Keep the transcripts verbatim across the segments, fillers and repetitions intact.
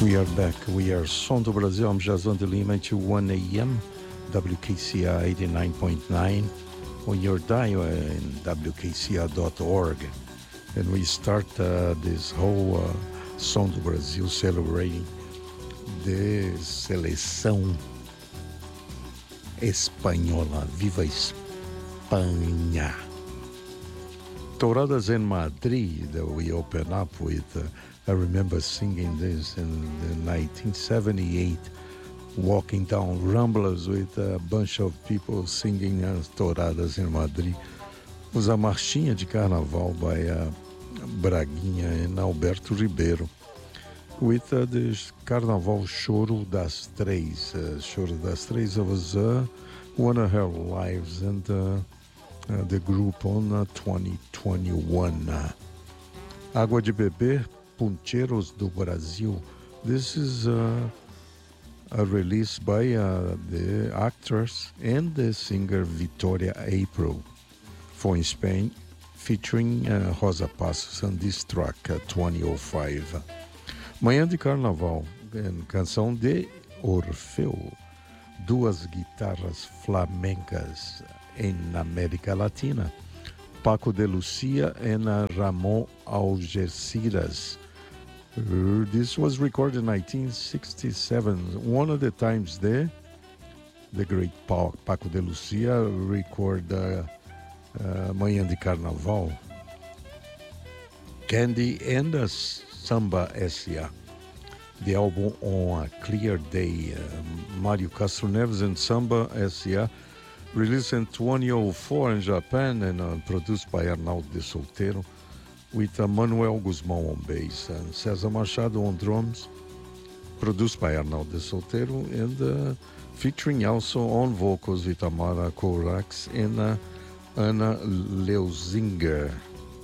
We are back. We are Som do Brasil. I'm Jason de Lima to one a.m. W K C R eighty-nine point nine on your dial in W K C R dot org. And we start uh, this whole uh, Som do Brasil celebrating the seleção espanhola. Viva Espanha! Touradas in Madrid that we open up with. Uh, I remember singing this in, in nineteen seventy-eight, walking down Ramblas with a bunch of people singing as Touradas in Madrid. It was a marchinha de carnaval by uh, Braguinha and Alberto Ribeiro, with uh, the Carnaval Choro das Três. Uh, Choro das Três was uh, one of her lives, and uh, uh, the group on uh, twenty twenty-one. Uh, Água de Beber, Puncheiros do Brasil. This is uh, a release by uh, the actress and the singer Victoria April for Spain, featuring uh, Rosa Passos on this track, uh, twenty oh five. Manhã de Carnaval, canção de Orfeu, duas guitarras flamencas em América Latina. Paco de Lucia and uh, Ramon Algeciras. Uh, this was recorded in nineteen sixty-seven. One of the times there, the great pa- Paco de Lucia recorded uh, uh, Manhã de Carnaval, Candy and uh, Samba S A. The album on a clear day, uh, Mario Castro Neves and Samba S A, released in twenty oh four in Japan and uh, produced by Arnaldo de Solteiro, with uh, Manuel Guzmão on bass and César Machado on drums, produced by Arnaldo de Solteiro, and uh, featuring also on vocals with Amara Corax and uh, Ana Leuzinger.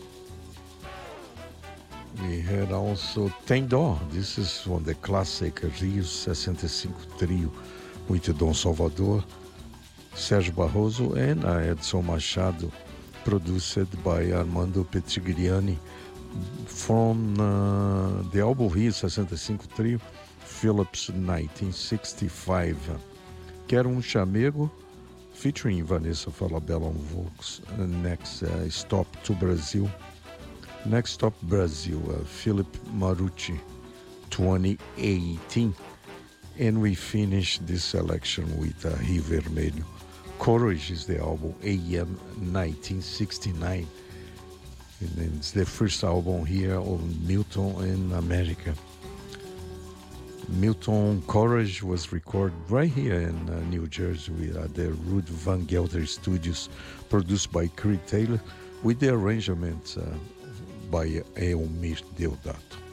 We had also Tem Dó. This is from the classic Rio sessenta e cinco trio with Dom Salvador, Sérgio Barroso and uh, Edson Machado, produced by Armando Petrigliani, from uh, the album Rio sessenta e cinco Trio, Philips nineteen sixty-five. Quero um Chamego, featuring Vanessa Falabella on vocals. Uh, next uh, Stop to Brazil. Next Stop Brazil, uh, Philip Marucci, twenty eighteen. And we finish this selection with uh, Rio Vermelho. Courage is the album, A M nineteen sixty-nine. And it's the first album here on Milton in America. Milton Courage was recorded right here in uh, New Jersey at the Ruud Van Gelder Studios, produced by Creed Taylor, with the arrangements uh, by Eomir Deodato.